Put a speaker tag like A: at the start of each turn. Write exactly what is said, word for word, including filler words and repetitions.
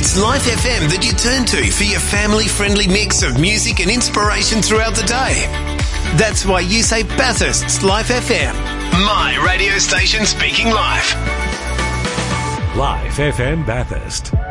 A: It's Life F M that you turn to for your family-friendly mix of music and inspiration throughout the day. That's why you say Bathurst's Life F M. My radio station speaking life.
B: Life F M Bathurst.